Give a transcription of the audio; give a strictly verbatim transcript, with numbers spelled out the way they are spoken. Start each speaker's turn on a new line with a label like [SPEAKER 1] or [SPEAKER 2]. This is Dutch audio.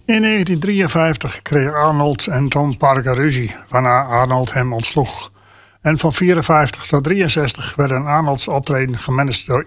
[SPEAKER 1] In negentien drieënvijftig kregen Arnold en Tom Parker ruzie, waarna Arnold hem ontsloeg. En van vierenvijftig tot drieënzestig werden Arnolds optreden gemanaged door